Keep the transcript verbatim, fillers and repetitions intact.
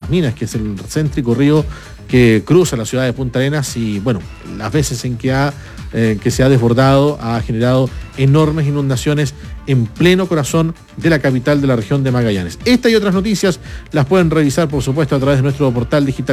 Minas, que es el céntrico río que cruza la ciudad de Punta Arenas y, bueno, las veces en que, ha, eh, que se ha desbordado ha generado enormes inundaciones en pleno corazón de la capital de la región de Magallanes. Esta y otras noticias las pueden revisar, por supuesto, a través de nuestro portal digital